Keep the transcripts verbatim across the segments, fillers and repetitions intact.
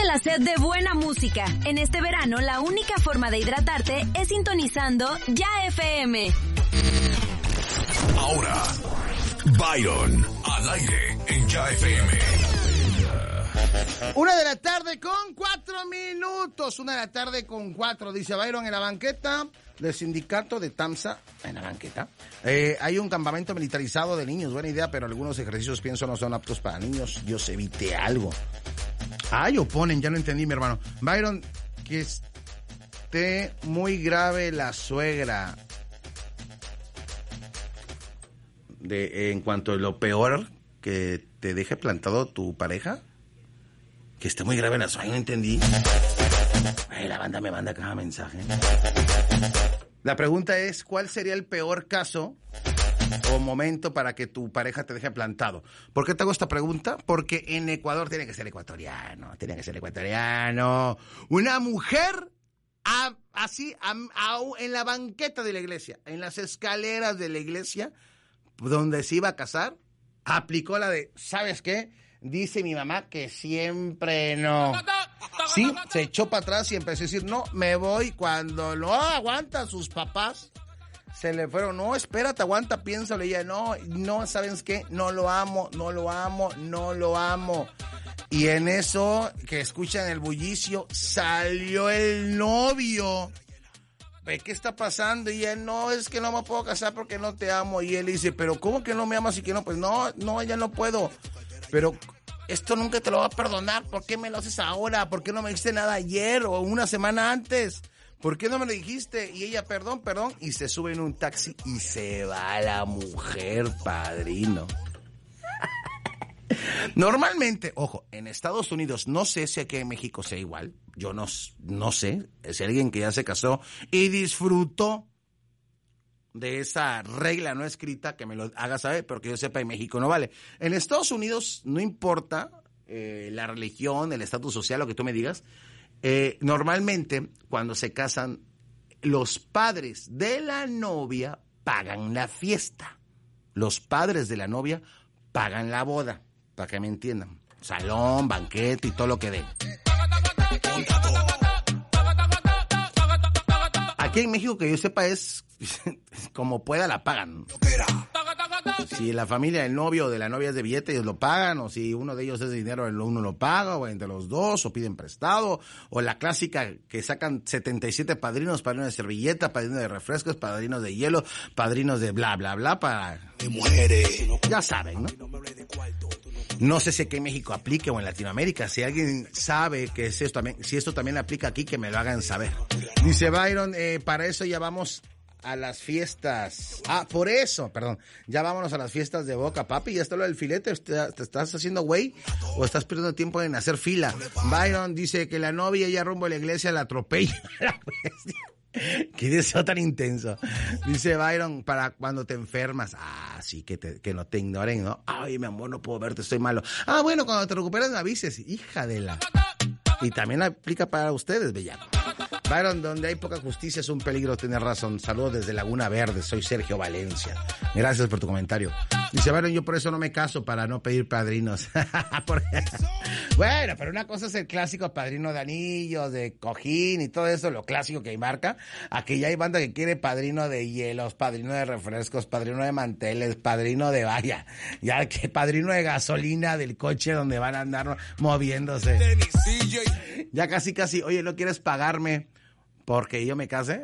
Quítate la sed de buena música. En este verano, la única forma de hidratarte es sintonizando Ya F M. Ahora, Byron, al aire en Ya F M. Una de la tarde con cuatro minutos. Una de la tarde con cuatro, dice Byron en la banqueta del sindicato de TAMSA. En la banqueta. Eh, hay un campamento militarizado de niños. Buena idea, pero algunos ejercicios pienso no son aptos para niños. Dios, evite algo. Ay, oponen, ya lo entendí, mi hermano. Byron, que esté muy grave la suegra. De, en cuanto a lo peor, que te deje plantado tu pareja. Que esté muy grave la suegra, no entendí. Ay, la banda me manda cada mensaje. La pregunta es, ¿cuál sería el peor caso o momento para que tu pareja te deje plantado? ¿Por qué te hago esta pregunta? Porque en Ecuador tiene que ser ecuatoriano, tiene que ser ecuatoriano. Una mujer a, así a, a, en la banqueta de la iglesia, en las escaleras de la iglesia, donde se iba a casar, aplicó la de, ¿sabes qué? Dice mi mamá que siempre no. Sí, se echó para atrás y empezó a decir, no, me voy. Cuando no aguanta sus papás, se le fueron, no, espérate, aguanta, piénsalo. Y ella, no, no, ¿sabes qué? No lo amo, no lo amo, no lo amo. Y en eso, que escuchan el bullicio, salió el novio. ¿Qué está pasando? Y él, no, es que no me puedo casar porque no te amo. Y él dice, pero ¿cómo que no me amas y que no? Pues no, no, ya no puedo. Pero esto nunca te lo va a perdonar. ¿Por qué me lo haces ahora? ¿Por qué no me dijiste nada ayer o una semana antes? ¿Por qué no me lo dijiste? Y ella, perdón, perdón. Y se sube en un taxi y se va la mujer, padrino. Normalmente, ojo, en Estados Unidos, no sé si aquí en México sea igual. Yo no, no sé. Es alguien que ya se casó y disfrutó de esa regla no escrita, que me lo haga saber, pero que yo sepa, en México no vale. En Estados Unidos no importa eh, la religión, el estatus social, lo que tú me digas. Eh, normalmente, cuando se casan, los padres de la novia pagan la fiesta. Los padres de la novia pagan la boda, para que me entiendan. Salón, banquete y todo lo que dé. Aquí en México, que yo sepa, es como pueda la pagan. Si la familia del novio o de la novia es de billete, ellos lo pagan, o si uno de ellos es de dinero, uno lo paga, o entre los dos, o piden prestado, o la clásica que sacan setenta y siete padrinos, padrinos de servilleta, padrinos de refrescos, padrinos de hielo, padrinos de bla, bla, bla, para... de mujeres. Ya saben, ¿no? No sé si aquí en México aplique o en Latinoamérica. Si alguien sabe que es esto también, si esto también aplica aquí, que me lo hagan saber. Dice Byron, eh, para eso ya vamos a las fiestas. Ah, por eso, perdón. Ya vámonos a las fiestas de Boca, papi. Ya está lo del filete. ¿Te estás haciendo güey o estás perdiendo tiempo en hacer fila? Byron dice que la novia ya rumbo a la iglesia la atropella. Qué deseo tan intenso. Dice Byron, para cuando te enfermas. Ah, sí, que, te, que no te ignoren, ¿no? Ay, mi amor, no puedo verte, estoy malo. Ah, bueno, cuando te recuperas me avises. Hija de la... Y también aplica para ustedes, bellaco. Byron, donde hay poca justicia es un peligro, tienes razón. Saludos desde Laguna Verde, soy Sergio Valencia. Gracias por tu comentario. Dice Byron, yo por eso no me caso, para no pedir padrinos. Bueno, pero una cosa es el clásico padrino de anillos, de cojín y todo eso, lo clásico que hay marca. Aquí ya hay banda que quiere padrino de hielos, padrino de refrescos, padrino de manteles, padrino de vaya, ya que padrino de gasolina del coche donde van a andar moviéndose. Ya casi casi, oye, ¿no quieres pagarme porque yo me case?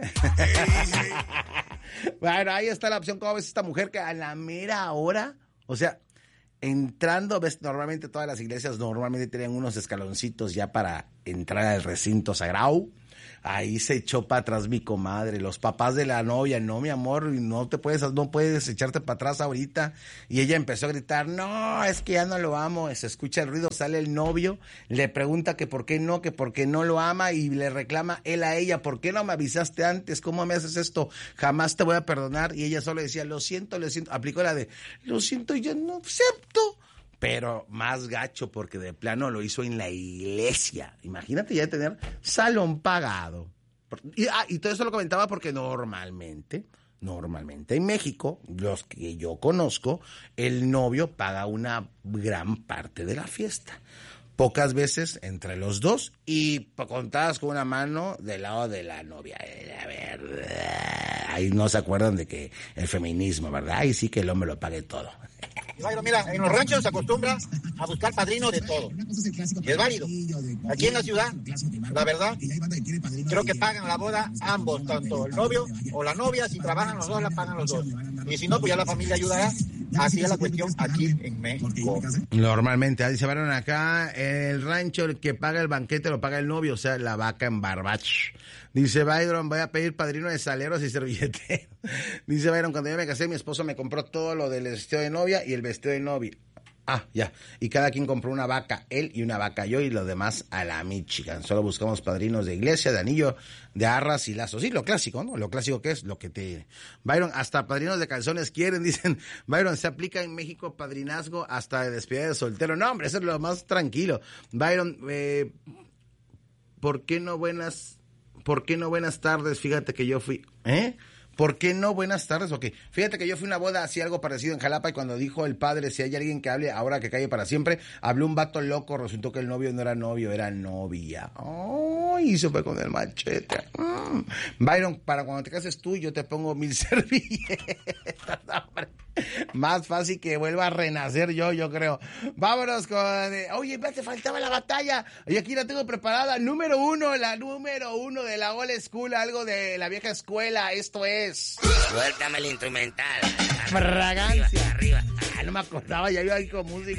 Bueno, ahí está la opción. ¿Cómo ves esta mujer que a la mera hora, o sea, entrando, ves, normalmente todas las iglesias normalmente tienen unos escaloncitos ya para entrar al recinto sagrado? Ahí se echó para atrás mi comadre, los papás de la novia, no, mi amor, no te puedes, no puedes echarte para atrás ahorita. Y ella empezó a gritar, no, es que ya no lo amo. Se escucha el ruido, sale el novio, le pregunta que por qué no, que por qué no lo ama, y le reclama él a ella, ¿por qué no me avisaste antes? ¿Cómo me haces esto? Jamás te voy a perdonar. Y ella solo decía, lo siento, lo siento. Aplicó la de, lo siento, yo no acepto. Pero más gacho, porque de plano lo hizo en la iglesia. Imagínate ya tener salón pagado. Y, ah, y todo eso lo comentaba porque normalmente, normalmente en México, los que yo conozco, el novio paga una gran parte de la fiesta. pocas veces entre los dos y contadas con una mano del lado de la novia. A ver, ahí no se acuerdan de que el feminismo, ¿verdad? Ahí sí que el hombre lo pague todo. Bueno, mira, en los ranchos se acostumbra a buscar padrino de todo. Y es válido. Aquí en la ciudad, la verdad, creo que pagan la boda ambos, tanto el novio o la novia. Si trabajan los dos, la pagan los dos. Y si no, pues ya la familia ayudará. Así es la cuestión aquí en México. Normalmente, ahí se van acá, el rancho, el que paga el banquete lo paga el novio, o sea, la vaca en barbach. Dice Byron, voy a pedir padrino de saleros y servilleteros. Dice Byron, cuando yo me casé, mi esposo me compró todo lo del vestido de novia y el vestido de novia. Ah, ya. Y cada quien compró una vaca, él y una vaca yo, y los demás a la Michigan. Solo buscamos padrinos de iglesia, de anillo, de arras y lazos. Sí, lo clásico, ¿no? Lo clásico que es lo que te... Byron, hasta padrinos de calzones quieren, dicen. Byron, se aplica en México padrinazgo hasta de despedida de soltero. No, hombre, eso es lo más tranquilo. Byron, eh, ¿por qué no buenas... ¿Por qué no buenas tardes? Fíjate que yo fui... ¿Eh? ¿Por qué no buenas tardes? Ok, fíjate que yo fui a una boda así, algo parecido en Jalapa, y cuando dijo el padre, si hay alguien que hable ahora que calle para siempre, habló un vato loco, resultó que el novio no era novio, era novia. Ay, se fue con el machete. Mm. Byron, para cuando te cases tú, yo te pongo mil servilletas. Más fácil que vuelva a renacer yo, yo creo. Vámonos con... Oye, te faltaba la batalla. Y aquí la tengo preparada. Número uno, la número uno de la old school, algo de la vieja escuela. Esto es... Suéltame el instrumental. Fragancia. Arriba, arriba. Ah, no me acordaba, ya iba ahí con música.